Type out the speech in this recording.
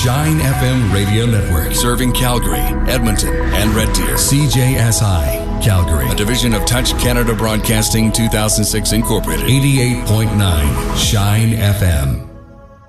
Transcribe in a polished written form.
Shine FM Radio Network. Serving Calgary, Edmonton, and Red Deer. CJSI, Calgary. A division of Touch Canada Broadcasting 2006 Incorporated. 88.9 Shine FM.